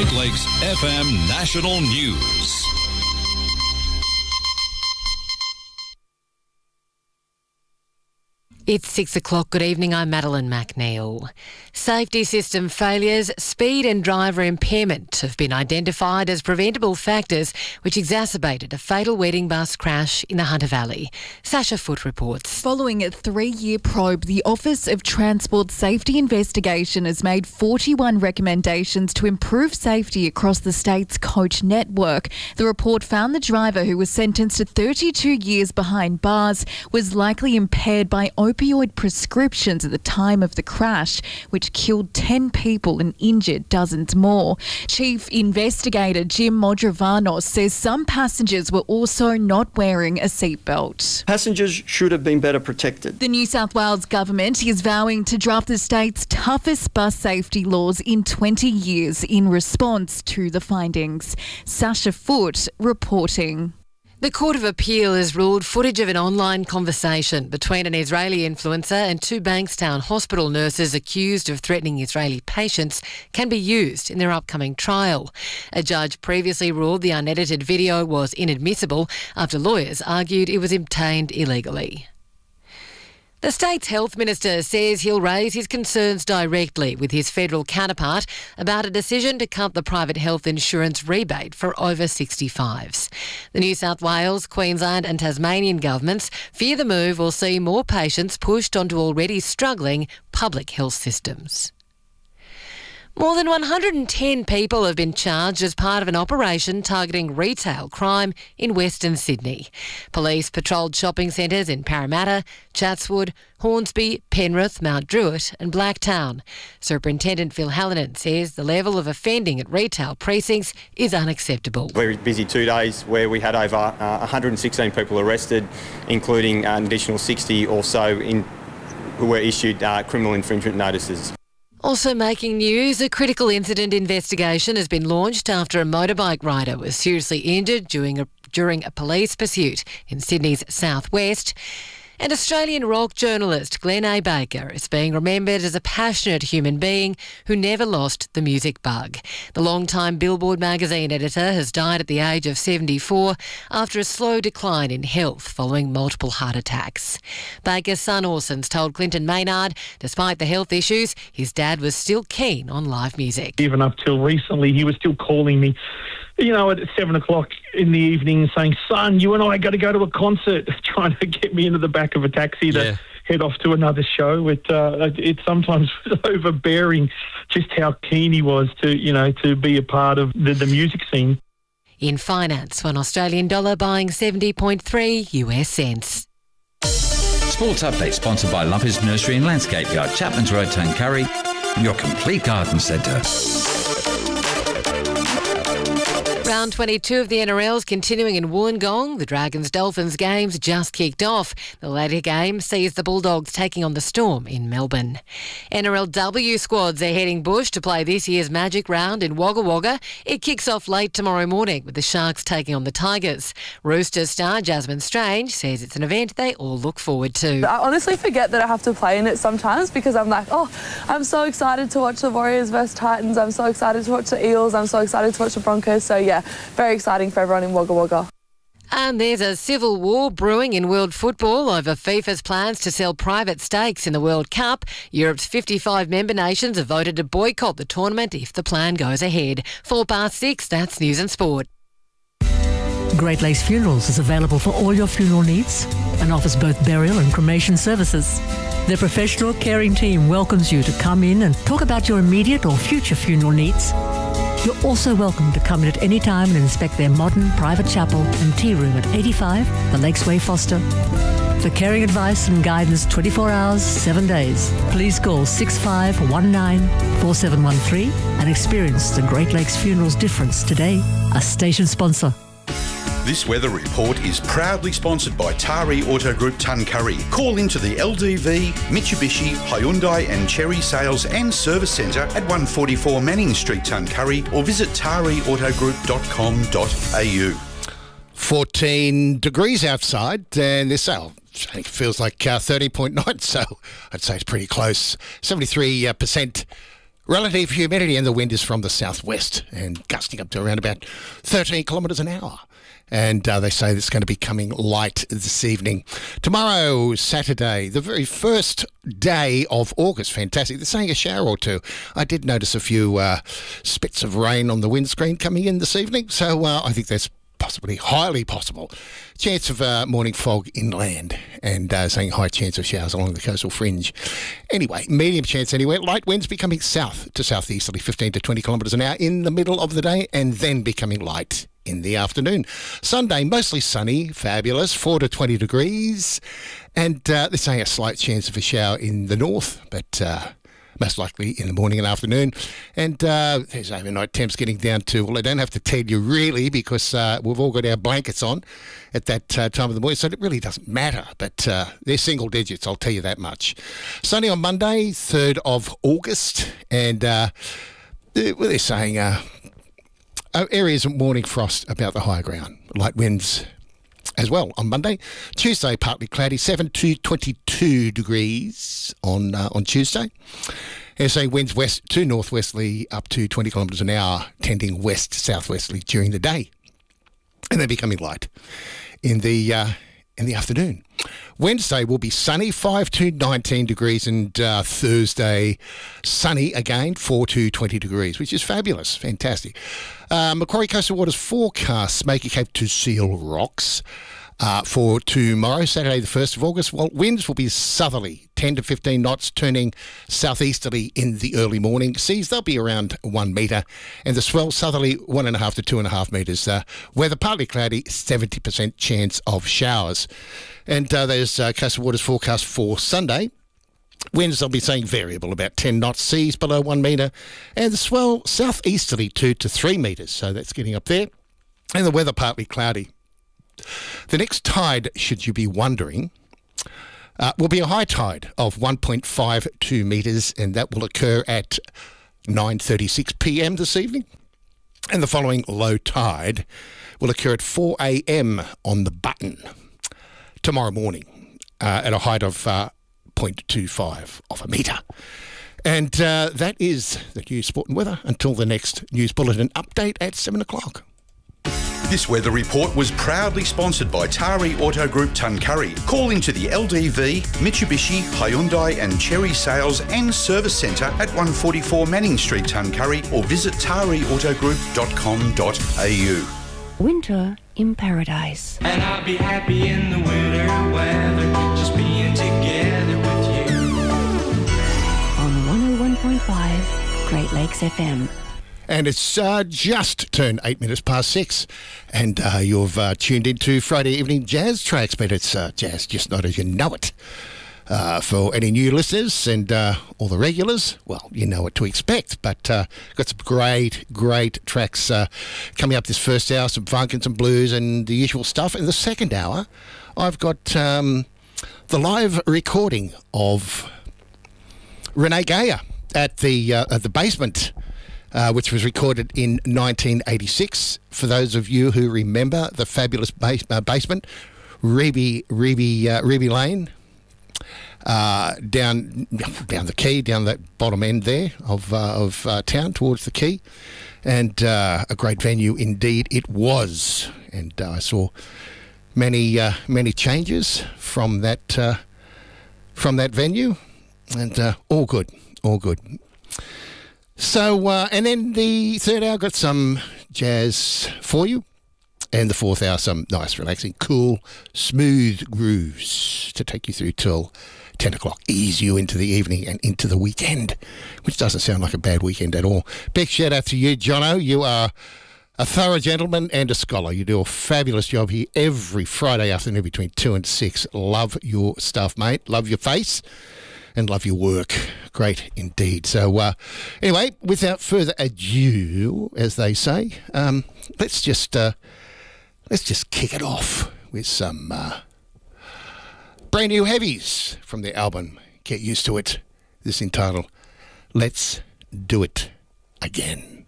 Great Lakes FM National News. It's 6 o'clock. Good evening. I'm Madeline McNeil. Safety system failures, speed and driver impairment have been identified as preventable factors which exacerbated a fatal wedding bus crash in the Hunter Valley. Sasha Foote reports. Following a 3-year probe, the Office of Transport Safety Investigation has made 41 recommendations to improve safety across the state's coach network. The report found the driver, who was sentenced to 32 years behind bars, was likely impaired by opioid prescriptions at the time of the crash, which killed 10 people and injured dozens more. Chief Investigator Jim Modrovanos says some passengers were also not wearing a seatbelt. Passengers should have been better protected. The New South Wales government is vowing to draft the state's toughest bus safety laws in 20 years in response to the findings. Sasha Foote reporting. The Court of Appeal has ruled footage of an online conversation between an Israeli influencer and 2 Bankstown hospital nurses accused of threatening Israeli patients can be used in their upcoming trial. A judge previously ruled the unedited video was inadmissible after lawyers argued it was obtained illegally. The state's health minister says he'll raise his concerns directly with his federal counterpart about a decision to cut the private health insurance rebate for over 65s. The New South Wales, Queensland and Tasmanian governments fear the move will see more patients pushed onto already struggling public health systems. More than 110 people have been charged as part of an operation targeting retail crime in Western Sydney. Police patrolled shopping centres in Parramatta, Chatswood, Hornsby, Penrith, Mount Druitt and Blacktown. Superintendent Phil Hallinan says the level of offending at retail precincts is unacceptable. Very busy 2 days where we had over 116 people arrested, including an additional 60 or so who were issued criminal infringement notices. Also making news, a critical incident investigation has been launched after a motorbike rider was seriously injured during a police pursuit in Sydney's southwest. And Australian rock journalist Glenn A. Baker is being remembered as a passionate human being who never lost the music bug. The longtime Billboard magazine editor has died at the age of 74 after a slow decline in health following multiple heart attacks. Baker's son Orson's told Clinton Maynard, despite the health issues, his dad was still keen on live music. Even up till recently, he was still calling me, at 7 o'clock in the evening saying, son, you and I got to go to a concert, trying to get me into the back of a taxi to head off to another show. It sometimes was overbearing just how keen he was to be a part of the music scene. In finance, one Australian dollar buying 70.3 US cents. Sports Update sponsored by Lumpers Nursery and Landscape Yard, Chapman's Road, Tuncurry, your complete garden centre. Round 22 of the NRL's continuing in Wollongong. The Dragons-Dolphins games just kicked off. The later game sees the Bulldogs taking on the Storm in Melbourne. NRLW squads are heading bush to play this year's Magic Round in Wagga Wagga. It kicks off late tomorrow morning with the Sharks taking on the Tigers. Roosters star Jasmine Strange says it's an event they all look forward to. I honestly forget that I have to play in it sometimes because I'm like, I'm so excited to watch the Warriors versus Titans. I'm so excited to watch the Eels. I'm so excited to watch the Broncos. So yeah, very exciting for everyone in Wagga Wagga. And there's a civil war brewing in world football over FIFA's plans to sell private stakes in the World Cup. Europe's 55 member nations have voted to boycott the tournament if the plan goes ahead. 6:04, that's News and Sport. Great Lakes Funerals is available for all your funeral needs and offers both burial and cremation services. Their professional caring team welcomes you to come in and talk about your immediate or future funeral needs. You're also welcome to come in at any time and inspect their modern private chapel and tea room at 85 The Lakes Way, Foster. For caring advice and guidance 24 hours, 7 days, please call 6519 4713 and experience the Great Lakes Funerals difference today. A station sponsor. This weather report is proudly sponsored by Tari Auto Group Tuncurry. Call into the LDV, Mitsubishi, Hyundai and Cherry Sales and Service Centre at 144 Manning Street, Tuncurry, or visit tariauto.com.au. 14 degrees outside, and this feels like 30.9, so I'd say it's pretty close. 73% Relative humidity, and the wind is from the southwest and gusting up to around about 13 kilometres an hour. And they say it's going to be coming light this evening. Tomorrow, Saturday, the very first day of August. Fantastic. They're saying a shower or two. I did notice a few spits of rain on the windscreen coming in this evening. So I think that's possibly, highly possible. Chance of morning fog inland, and saying high chance of showers along the coastal fringe. Anyway, medium chance anyway. Light winds becoming south to southeasterly 15 to 20 kilometres an hour in the middle of the day, and then becoming light in the afternoon. Sunday, mostly sunny, fabulous, 4 to 20 degrees. And they're saying a slight chance of a shower in the north, but most likely in the morning and afternoon. And there's overnight temps getting down to, well, I don't have to tell you really, because we've all got our blankets on at that time of the morning, so it really doesn't matter. But they're single digits, I'll tell you that much. Sunny on Monday, 3rd of August. And they're saying areas of morning frost about the higher ground. Light winds as well on Monday. Tuesday, partly cloudy, 7 to 22 degrees on Tuesday. They're saying winds west to northwesterly up to 20 kilometres an hour, tending west-southwesterly during the day. And then becoming light in the afternoon. Wednesday will be sunny, 5 to 19 degrees, and Thursday sunny again, 4 to 20 degrees, which is fabulous, fantastic. Macquarie Coastal Waters forecast Smoky Cape to Seal Rocks for tomorrow, Saturday the 1st of August. Well, winds will be southerly, 10 to 15 knots, turning southeasterly in the early morning. Seas, they'll be around 1 metre, and the swell southerly 1.5 to 2.5 metres. Weather partly cloudy, 70% chance of showers. And there's Coastal Waters forecast for Sunday. Winds, they'll be saying variable, about 10 knots, seas below 1 metre, and the swell southeasterly 2 to 3 metres, so that's getting up there. And the weather partly cloudy. The next tide, should you be wondering, will be a high tide of 1.52 metres, and that will occur at 9:36 p.m. this evening. And the following low tide will occur at 4 a.m. on the button tomorrow morning at a height of 0.25 of a metre. And that is the news, sport and weather until the next news bulletin update at 7 o'clock. This weather report was proudly sponsored by Tari Auto Group Tuncurry. Call into the LDV, Mitsubishi, Hyundai and Cherry Sales and Service Centre at 144 Manning Street, Tuncurry, or visit tariautogroup.com.au. Winter in paradise. And I'll be happy in the winter weather, just being together with you. On 101.5 Great Lakes FM. And it's just turned 8 minutes past 6, and you've tuned into Friday Evening Jazz Tracks, but it's jazz just not as you know it. For any new listeners and all the regulars, well, you know what to expect, but got some great tracks coming up this first hour, some funk and some blues and the usual stuff. In the second hour, I've got the live recording of Renee Geyer at the Basement, which was recorded in 1986. For those of you who remember the fabulous Basement, Reby Lane, down the quay, down that bottom end there of town towards the quay, and a great venue indeed it was. And I saw many changes from that venue, and all good. So, and then the third hour got some jazz for you, and the fourth hour some nice, relaxing, cool, smooth grooves to take you through till 10 o'clock, ease you into the evening and into the weekend, which doesn't sound like a bad weekend at all. Big shout out to you, Jono. You are a thorough gentleman and a scholar. You do a fabulous job here every Friday afternoon between 2 and 6. Love your stuff, mate. Love your face. And love your work. Great indeed. So anyway, without further ado, as they say, let's just kick it off with some brand new heavies from the album Get Used to It. This entitled Let's Do It Again.